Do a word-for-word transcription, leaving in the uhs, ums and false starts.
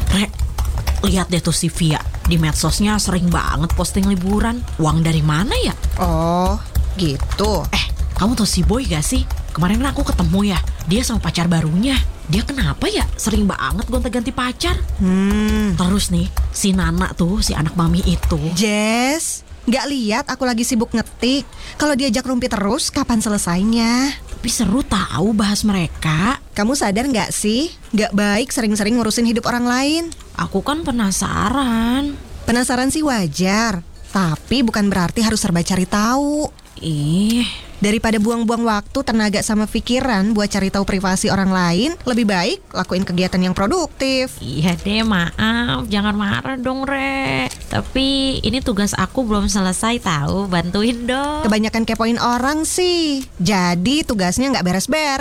Rek, lihat deh tuh si Via. Di medsosnya sering banget posting liburan. Uang dari mana ya? Oh, gitu. Eh, kamu tahu si Boy gak sih? Kemarin aku ketemu ya, dia sama pacar barunya. Dia kenapa ya sering banget gonta-ganti pacar? Hmm, Terus nih, si Nana tuh, si anak mami itu. Jess, nggak lihat aku lagi sibuk ngetik. Kalau diajak rumpi terus, kapan selesainya? Tapi seru tahu bahas mereka. Kamu sadar nggak sih? Nggak baik sering-sering ngurusin hidup orang lain. Aku kan penasaran. Penasaran sih wajar, tapi bukan berarti harus serba cari tahu. Ih, Daripada buang-buang waktu, tenaga sama pikiran buat cari tahu privasi orang lain, lebih baik lakuin kegiatan yang produktif. iya deh, maaf. Jangan marah dong, Re. Tapi ini tugas aku belum selesai tahu. Bantuin dong. Kebanyakan kepoin orang sih, jadi tugasnya nggak beres-beres.